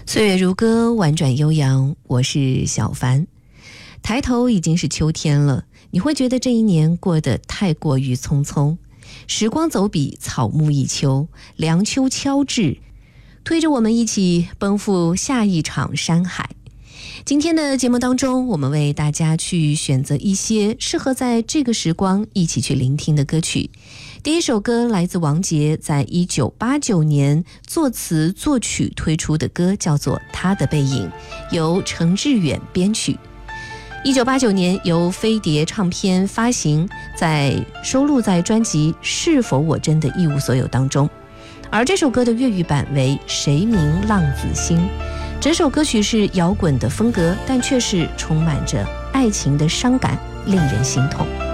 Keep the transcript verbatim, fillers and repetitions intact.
岁月如歌，婉转悠扬，我是小凡。抬头已经是秋天了，你会觉得这一年过得太过于匆匆。时光走笔，草木一秋，凉秋敲至，推着我们一起奔赴下一场山海。今天的节目当中，我们为大家去选择一些适合在这个时光一起去聆听的歌曲。第一首歌来自王杰在一九八九年作词作曲推出的歌，叫做《他的背影》，由程志远编曲。一九八九年由飞碟唱片发行，在收录在专辑《是否我真的一无所有》当中。而这首歌的粤语版为《谁明浪子心》。整首歌曲是摇滚的风格，但却是充满着爱情的伤感，令人心痛。